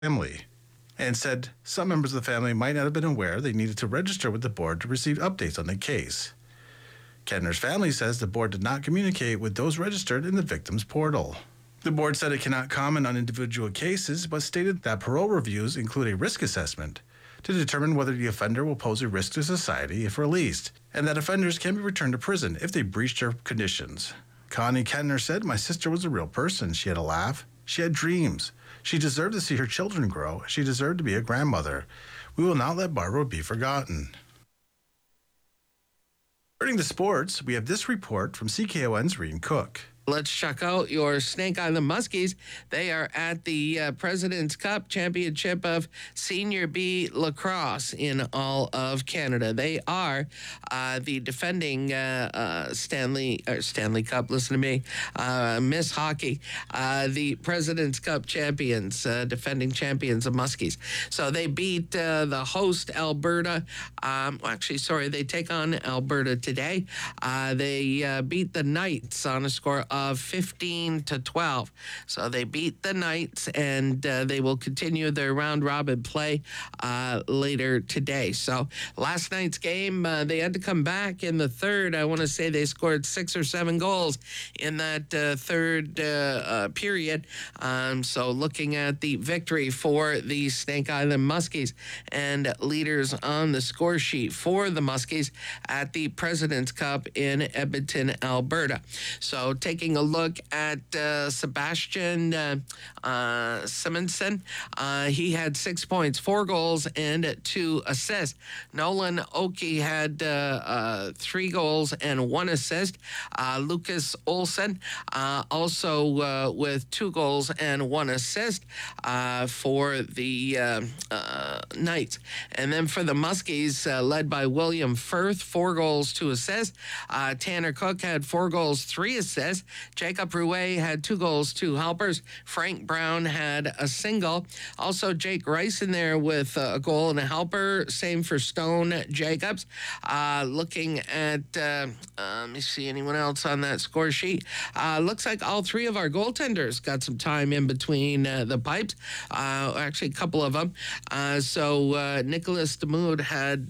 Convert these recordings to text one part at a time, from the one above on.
family and said some members of the family might not have been aware they needed to register with the board to receive updates on the case. Kettner's family says the board did not communicate with those registered in the victim's portal. The board said it cannot comment on individual cases, but stated that parole reviews include a risk assessment to determine whether the offender will pose a risk to society if released, and that offenders can be returned to prison if they breach their conditions. Connie Kettner said, "My sister was a real person. She had a laugh. She had dreams. She deserved to see her children grow. She deserved to be a grandmother. We will not let Barbara be forgotten." Turning to sports, we have this report from CKON's Reem Cook. Let's check out your Snake Island Muskies. They are at the President's Cup Championship of Senior B Lacrosse in all of Canada. They are the defending Stanley Cup, listen to me, Miss Hockey, the President's Cup champions, defending champions of Muskies. So they beat the host Alberta. They take on Alberta today. They beat the Knights on a score of 15-12. So they beat the Knights, and they will continue their round robin play later today. So last night's game, they had to come back in the third. I want to say they scored 6 or 7 goals in that third period. So looking at the victory for the Snake Island Muskies, and leaders on the score sheet for the Muskies at the President's Cup in Edmonton, Alberta. So taking a look at Sebastian Simonson, he had 6 points, 4 goals, and 2 assists. Nolan Oki had 3 goals and 1 assist. Lucas Olsen also with 2 goals and 1 assist for the Knights. And then for the Muskies, led by William Firth, 4 goals, 2 assists. Tanner Cook had 4 goals, 3 assists. Jacob Rouet had 2 goals, 2 helpers. Frank Brown had a single. Also, Jake Rice in there with a goal and a helper. Same for Stone Jacobs. Looking at, let me see anyone else on that score sheet. Looks like all 3 of our goaltenders got some time in between the pipes. Actually, a couple of them. So Nicholas Demood had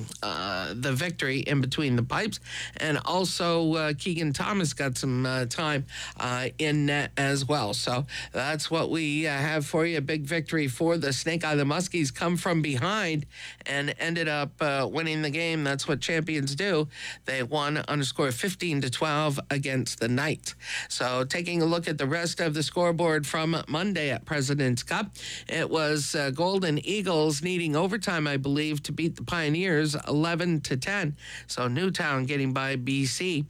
the victory in between the pipes. And also Keegan Thomas got some time in net as well. So that's what we have for you. A big victory for the Snake Island Muskies, come from behind and ended up winning the game. That's what champions do. They won on a score of 15-12 against the Knights. So taking a look at the rest of the scoreboard from Monday at President's Cup, it was Golden Eagles needing overtime, I believe, to beat the Pioneers 11-10. So Newtown getting by BC.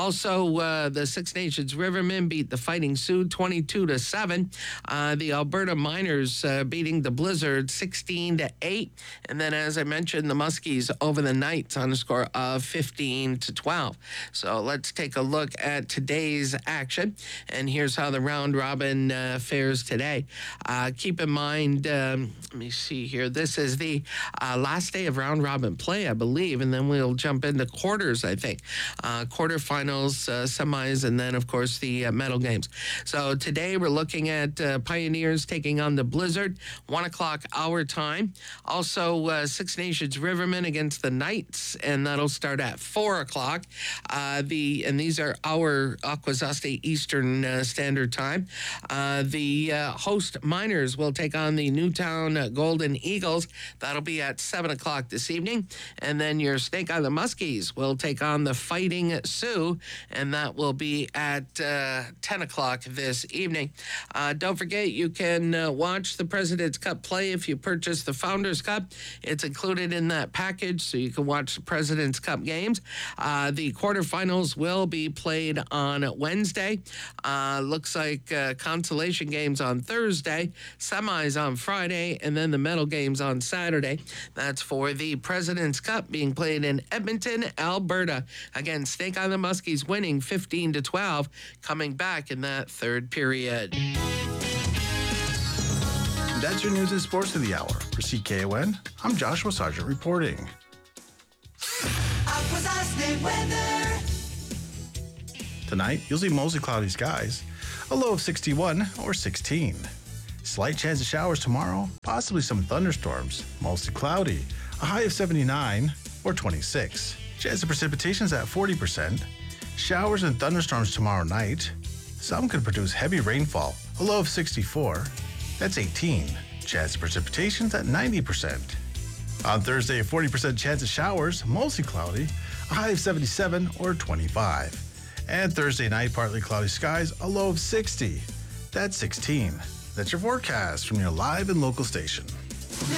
Also, the Six Nations Rivermen beat the Fighting Sioux 22-7. The Alberta Miners beating the Blizzard 16-8. And then, as I mentioned, the Muskies over the Knights on a score of 15-12. So let's take a look at today's action. And here's how the round robin fares today. Keep in mind, let me see here. This is the last day of round robin play, I believe. And then we'll jump into quarters, I think. Quarterfinals, semis, and then, of course, the medal games. So today we're looking at Pioneers taking on the Blizzard, 1 o'clock our time. Also, Six Nations Rivermen against the Knights, and that'll start at 4 o'clock. And these are our Akwesasne Eastern Standard Time. The host Miners will take on the Newtown Golden Eagles. That'll be at 7 o'clock this evening. And then your Snake Island Muskies will take on the Fighting Sioux, and that will be at 10 o'clock this evening. Don't forget, you can watch the President's Cup play if you purchase the Founders Cup. It's included in that package, so you can watch the President's Cup games. The quarterfinals will be played on Wednesday. Looks like consolation games on Thursday, semis on Friday, and then the medal games on Saturday. That's for the President's Cup being played in Edmonton, Alberta. Again, Snake Island Muskies winning 15-12, coming back in that third period. That's your news and sports of the hour. For CKON, I'm Joshua Sargent reporting. Tonight, you'll see mostly cloudy skies, a low of 61 or 16. Slight chance of showers tomorrow, possibly some thunderstorms, mostly cloudy, a high of 79 or 26. Chance of precipitation is at 40%. Showers and thunderstorms tomorrow night. Some could produce heavy rainfall, a low of 64. That's 18. Chance of precipitation is at 90%. On Thursday, a 40% chance of showers, mostly cloudy, a high of 77 or 25. And Thursday night, partly cloudy skies, a low of 60. That's 16. That's your forecast from your live and local station.